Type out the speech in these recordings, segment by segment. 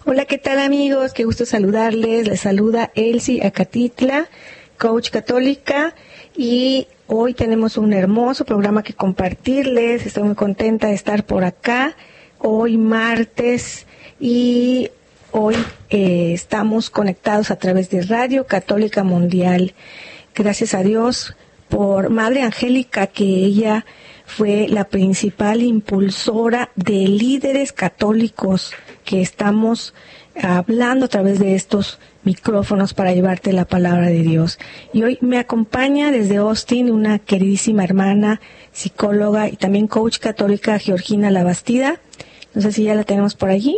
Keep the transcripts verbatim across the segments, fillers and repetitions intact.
Hola, ¿qué tal amigos? Qué gusto saludarles. Les saluda Elsie Acatitla, coach católica, y hoy tenemos un hermoso programa que compartirles. Estoy muy contenta de estar por acá, hoy martes, y hoy eh, estamos conectados a través de Radio Católica Mundial. Gracias a Dios por Madre Angélica, que ella fue la principal impulsora de líderes católicos que estamos hablando a través de estos micrófonos para llevarte la palabra de Dios. Y hoy me acompaña desde Austin una queridísima hermana, psicóloga y también coach católica, Georgina Labastida. No sé si ya la tenemos por allí.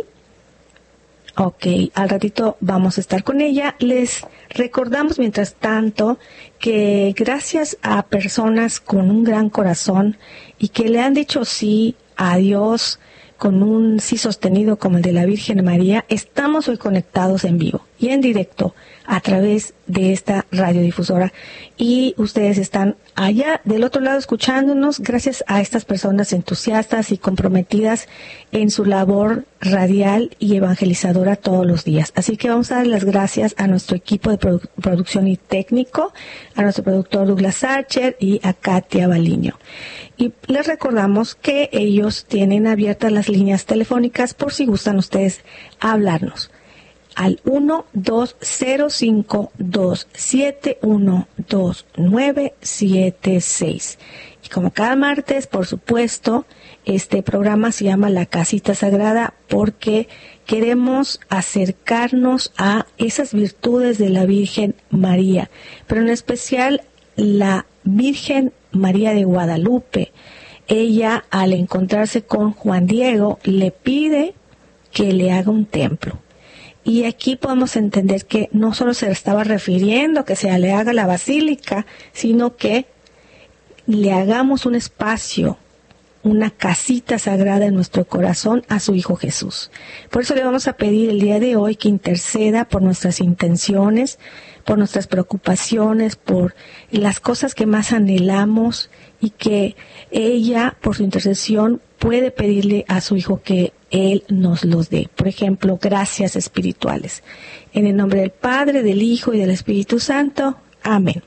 Ok, al ratito vamos a estar con ella. Les recordamos mientras tanto que gracias a personas con un gran corazón y que le han dicho sí a Dios con un sí sostenido como el de la Virgen María, estamos hoy conectados en vivo y en directo a través de esta radiodifusora, y ustedes están allá del otro lado escuchándonos gracias a estas personas entusiastas y comprometidas en su labor radial y evangelizadora todos los días. Así que vamos a dar las gracias a nuestro equipo de produ- producción y técnico, a nuestro productor Douglas Archer y a Katia Baliño. Y les recordamos que ellos tienen abiertas las líneas telefónicas por si gustan ustedes hablarnos al uno dos cero cinco dos siete uno dos nueve siete seis. Y como cada martes, por supuesto, este programa se llama La Casita Sagrada porque queremos acercarnos a esas virtudes de la Virgen María, pero en especial la Virgen María de Guadalupe. Ella, al encontrarse con Juan Diego, le pide que le haga un templo. Y aquí podemos entender que no solo se estaba refiriendo que se le haga la basílica, sino que le hagamos un espacio, una casita sagrada en nuestro corazón a su Hijo Jesús. Por eso le vamos a pedir el día de hoy que interceda por nuestras intenciones, por nuestras preocupaciones, por las cosas que más anhelamos, y que ella, por su intercesión, puede pedirle a su Hijo que Él nos los dé. Por ejemplo, gracias espirituales. En el nombre del Padre, del Hijo y del Espíritu Santo. Amén.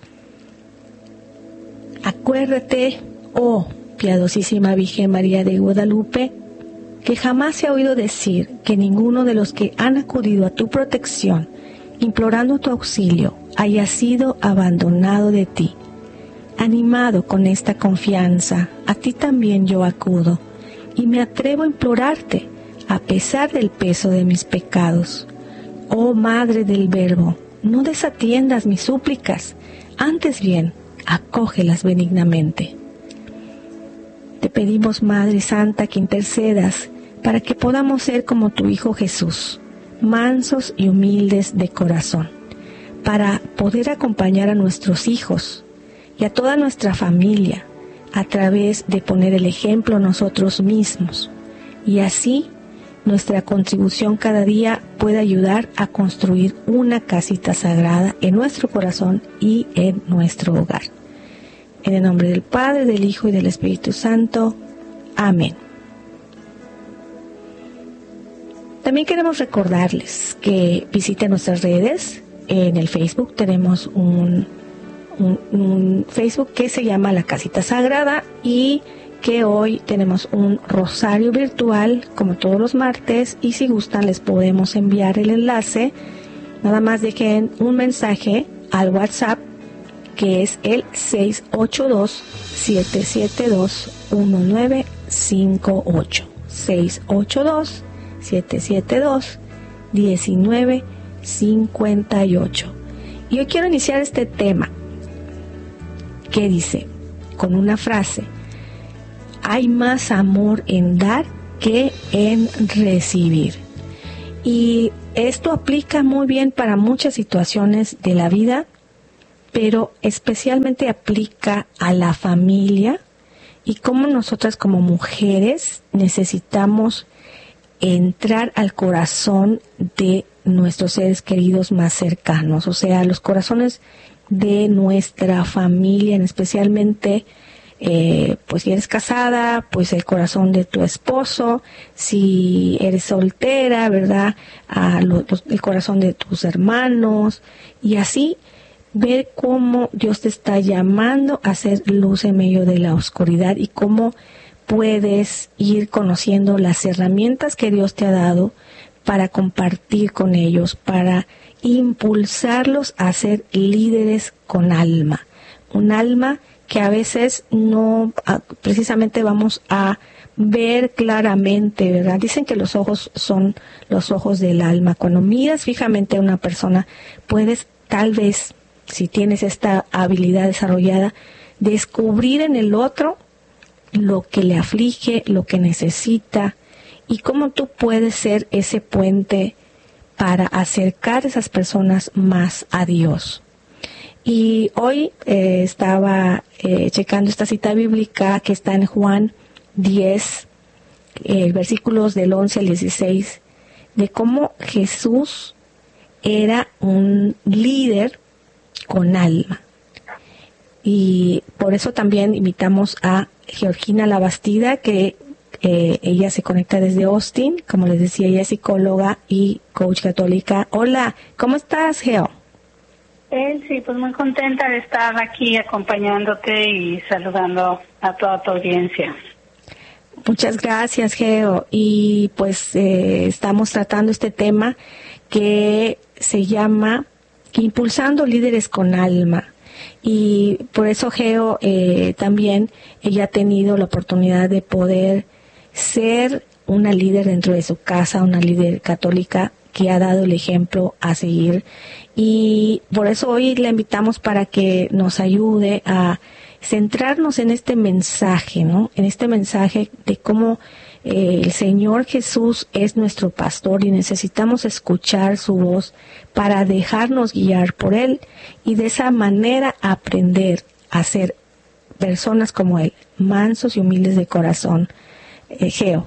Acuérdate, oh piadosísima Virgen María de Guadalupe, que jamás se ha oído decir que ninguno de los que han acudido a tu protección, implorando tu auxilio, haya sido abandonado de ti. Animado con esta confianza, a ti también yo acudo, y me atrevo a implorarte, a pesar del peso de mis pecados. Oh Madre del Verbo, no desatiendas mis súplicas, antes bien, acógelas benignamente. Te pedimos, Madre Santa, que intercedas para que podamos ser como tu Hijo Jesús, mansos y humildes de corazón, para poder acompañar a nuestros hijos y a toda nuestra familia a través de poner el ejemplo nosotros mismos, y así nuestra contribución cada día puede ayudar a construir una casita sagrada en nuestro corazón y en nuestro hogar. En el nombre del Padre, del Hijo y del Espíritu Santo. Amén. También queremos recordarles que visiten nuestras redes. En el Facebook tenemos un Un, un Facebook que se llama La Casita Sagrada, y que hoy tenemos un rosario virtual como todos los martes, y si gustan les podemos enviar el enlace. Nada más dejen un mensaje al WhatsApp, que es el seis ocho dos, siete siete dos, uno nueve cinco ocho, seis ocho dos, siete siete dos, uno nueve cinco ocho. Y hoy quiero iniciar este tema que dice, con una frase: hay más amor en dar que en recibir. Y esto aplica muy bien para muchas situaciones de la vida, pero especialmente aplica a la familia, y cómo nosotras como mujeres necesitamos entrar al corazón de nuestros seres queridos más cercanos, o sea, los corazones de nuestra familia, especialmente eh, pues si eres casada, pues el corazón de tu esposo, si eres soltera, ¿verdad? A lo, los, el corazón de tus hermanos, y así ver cómo Dios te está llamando a ser luz en medio de la oscuridad y cómo puedes ir conociendo las herramientas que Dios te ha dado para compartir con ellos, para impulsarlos a ser líderes con alma. Un alma que a veces no precisamente vamos a ver claramente, ¿verdad? Dicen que los ojos son los ojos del alma. Cuando miras fijamente a una persona, puedes tal vez, si tienes esta habilidad desarrollada, descubrir en el otro lo que le aflige, lo que necesita, y cómo tú puedes ser ese puente para acercar a esas personas más a Dios. Y hoy eh, estaba eh, checando esta cita bíblica que está en Juan diez, eh, versículos del once al dieciséis, de cómo Jesús era un líder con alma. Y por eso también invitamos a Georgina Labastida, que eh, ella se conecta desde Austin. Como les decía, ella es psicóloga y coach católica. Hola, ¿cómo estás, Geo? Eh, sí, pues muy contenta de estar aquí acompañándote y saludando a toda tu audiencia. Muchas gracias, Geo. Y pues eh, estamos tratando este tema que se llama Impulsando Líderes con Alma. Y por eso Geo eh, también ella ha tenido la oportunidad de poder ser una líder dentro de su casa, una líder católica que ha dado el ejemplo a seguir. Y por eso hoy la invitamos para que nos ayude a centrarnos en este mensaje, ¿no? En este mensaje de cómo eh, el Señor Jesús es nuestro pastor y necesitamos escuchar su voz para dejarnos guiar por Él y de esa manera aprender a ser personas como Él, mansos y humildes de corazón. Eh, Geo.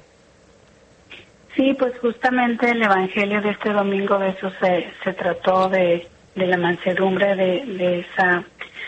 Sí, pues justamente el Evangelio de este domingo de eso se, se trató de, de la mansedumbre, de, de esa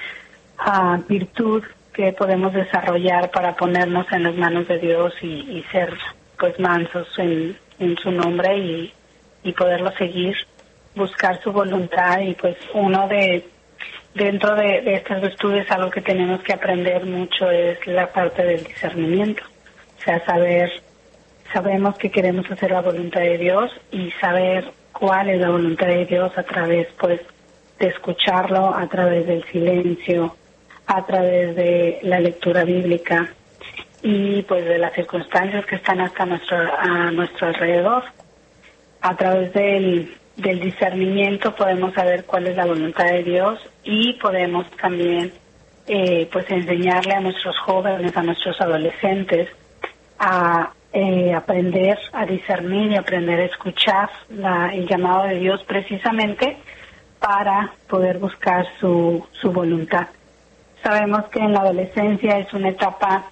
uh, virtud que podemos desarrollar para ponernos en las manos de Dios y, y ser pues mansos en, en su nombre y, y poderlo seguir, buscar su voluntad. Y pues uno de dentro de, de estas virtudes, algo que tenemos que aprender mucho es la parte del discernimiento, o sea, saber sabemos que queremos hacer la voluntad de Dios y saber cuál es la voluntad de Dios a través, pues, de escucharlo, a través del silencio, a través de la lectura bíblica y, pues, de las circunstancias que están hasta nuestro, a nuestro alrededor. A través del, del discernimiento podemos saber cuál es la voluntad de Dios y podemos también, eh, pues, enseñarle a nuestros jóvenes, a nuestros adolescentes a Eh, aprender a discernir y aprender a escuchar la, el llamado de Dios precisamente para poder buscar su, su voluntad. Sabemos que en la adolescencia es una etapa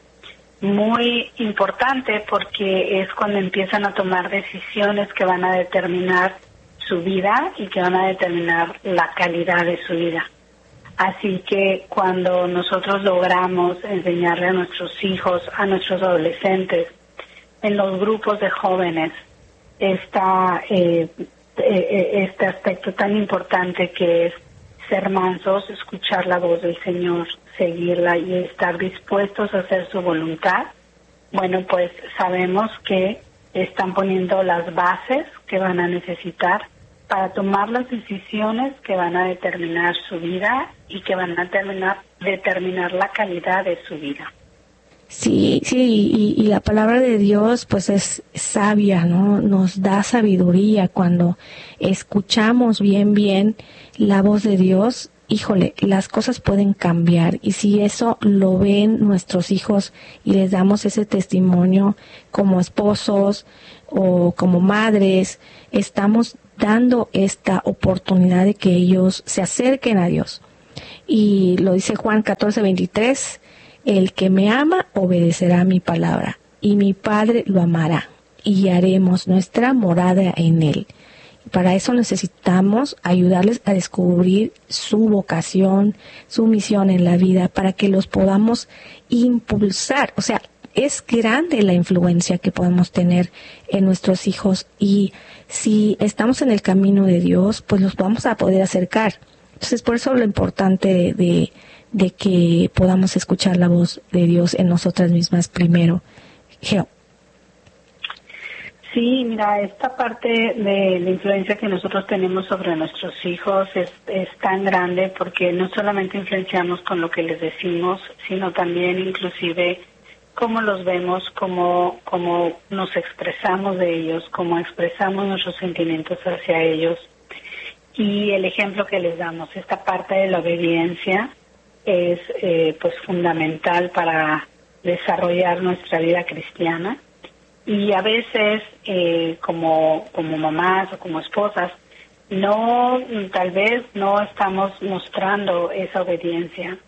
muy importante porque es cuando empiezan a tomar decisiones que van a determinar su vida y que van a determinar la calidad de su vida. Así que cuando nosotros logramos enseñarle a nuestros hijos, a nuestros adolescentes, en los grupos de jóvenes, está eh, eh, este aspecto tan importante que es ser mansos, escuchar la voz del Señor, seguirla y estar dispuestos a hacer su voluntad. Bueno, pues sabemos que están poniendo las bases que van a necesitar para tomar las decisiones que van a determinar su vida y que van a terminar, determinar la calidad de su vida. Sí, sí, y, y la palabra de Dios pues es sabia, ¿no? Nos da sabiduría cuando escuchamos bien, bien la voz de Dios. Híjole, las cosas pueden cambiar y si eso lo ven nuestros hijos y les damos ese testimonio como esposos o como madres, estamos dando esta oportunidad de que ellos se acerquen a Dios. Y lo dice Juan catorce veintitrés, el que me ama obedecerá mi palabra, y mi Padre lo amará, y haremos nuestra morada en él. Para eso necesitamos ayudarles a descubrir su vocación, su misión en la vida, para que los podamos impulsar. O sea, es grande la influencia que podemos tener en nuestros hijos, y si estamos en el camino de Dios, pues los vamos a poder acercar. Entonces, por eso lo importante de, de, de que podamos escuchar la voz de Dios en nosotras mismas primero. Geo. Sí, mira, esta parte de la influencia que nosotros tenemos sobre nuestros hijos es, es tan grande, porque no solamente influenciamos con lo que les decimos, sino también inclusive cómo los vemos, cómo, cómo nos expresamos de ellos, cómo expresamos nuestros sentimientos hacia ellos y el ejemplo que les damos. Esta parte de la obediencia es eh, pues fundamental para desarrollar nuestra vida cristiana. Y a veces, eh, como, como mamás o como esposas, no, tal vez no estamos mostrando esa obediencia.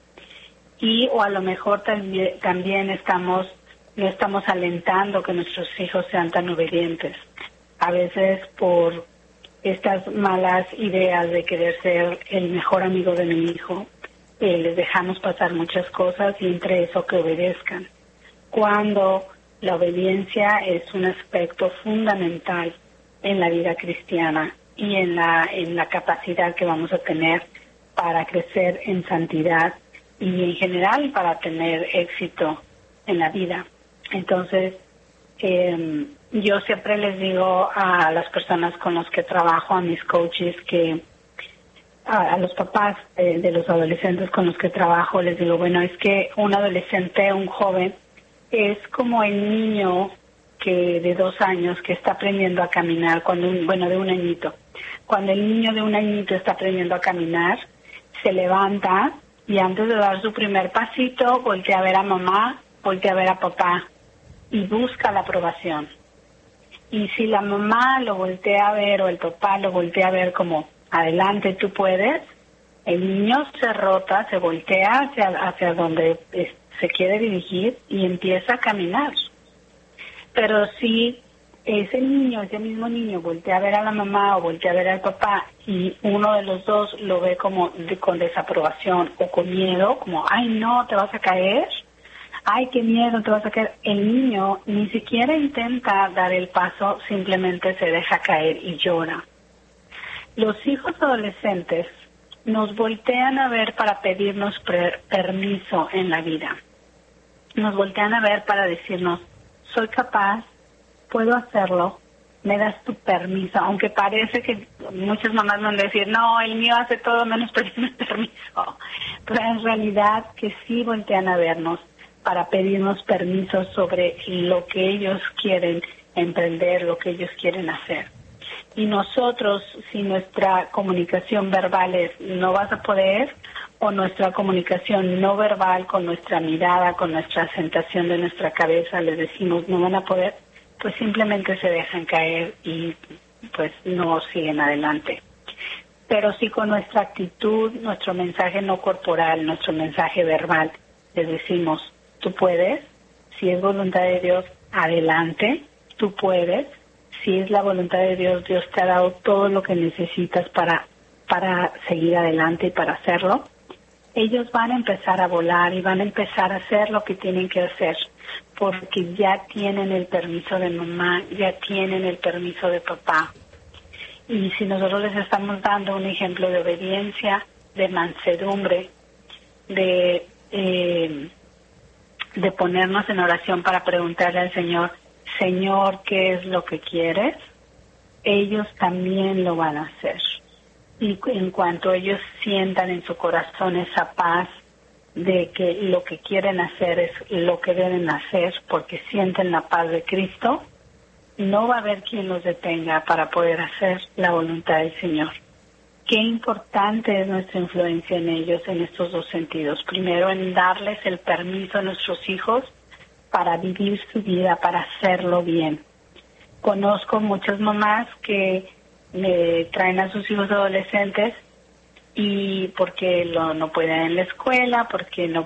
Y, o a lo mejor también, también estamos, no estamos alentando que nuestros hijos sean tan obedientes. A veces por estas malas ideas de querer ser el mejor amigo de mi hijo, eh, les dejamos pasar muchas cosas, y entre eso que obedezcan. Cuando la obediencia es un aspecto fundamental en la vida cristiana y en la, en la capacidad que vamos a tener para crecer en santidad y en general para tener éxito en la vida. Entonces, eh, yo siempre les digo a las personas con las que trabajo, a mis coaches, que a, a los papás eh, de los adolescentes con los que trabajo, les digo, bueno, es que un adolescente, un joven, es como el niño que de dos años que está aprendiendo a caminar, cuando un, bueno, de un añito. Cuando el niño de un añito está aprendiendo a caminar, se levanta y antes de dar su primer pasito, voltea a ver a mamá, voltea a ver a papá y busca la aprobación. Y si la mamá lo voltea a ver o el papá lo voltea a ver como, adelante, tú puedes, el niño se rota, se voltea hacia, hacia donde está, se quiere dirigir y empieza a caminar. Pero si ese niño, ese mismo niño, voltea a ver a la mamá o voltea a ver al papá y uno de los dos lo ve como de, con desaprobación o con miedo, como, ay no, te vas a caer, ay qué miedo, te vas a caer, el niño ni siquiera intenta dar el paso, simplemente se deja caer y llora. Los hijos adolescentes nos voltean a ver para pedirnos pre- permiso en la vida. Nos voltean a ver para decirnos, soy capaz, puedo hacerlo, me das tu permiso, aunque parece que muchas mamás van a decir, no, el mío hace todo menos pedirme permiso, pero en realidad que sí voltean a vernos para pedirnos permiso sobre lo que ellos quieren emprender, lo que ellos quieren hacer. Y nosotros, si nuestra comunicación verbal es no vas a poder, o nuestra comunicación no verbal con nuestra mirada, con nuestra asentación de nuestra cabeza, les decimos no van a poder, pues simplemente se dejan caer y pues no siguen adelante. Pero si con nuestra actitud, nuestro mensaje no corporal, nuestro mensaje verbal, les decimos tú puedes, si es voluntad de Dios, adelante, tú puedes. Si es la voluntad de Dios, Dios te ha dado todo lo que necesitas para, para seguir adelante y para hacerlo. Ellos van a empezar a volar y van a empezar a hacer lo que tienen que hacer, porque ya tienen el permiso de mamá, ya tienen el permiso de papá. Y si nosotros les estamos dando un ejemplo de obediencia, de mansedumbre, de, eh, de ponernos en oración para preguntarle al Señor, Señor, ¿qué es lo que quieres? Ellos también lo van a hacer. Y en cuanto ellos sientan en su corazón esa paz de que lo que quieren hacer es lo que deben hacer, porque sienten la paz de Cristo, no va a haber quien los detenga para poder hacer la voluntad del Señor. Qué importante es nuestra influencia en ellos en estos dos sentidos. Primero, en darles el permiso a nuestros hijos para vivir su vida, para hacerlo bien. Conozco muchas mamás que me traen a sus hijos adolescentes y porque lo, no pueden en la escuela, porque no